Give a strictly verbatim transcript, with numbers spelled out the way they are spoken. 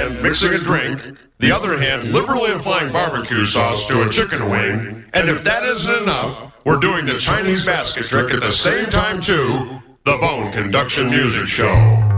hand mixing a drink, the other hand liberally applying barbecue sauce to a chicken wing, and if that isn't enough, we're doing the Chinese basket trick at the same time too, the Bone Conduction Music Show.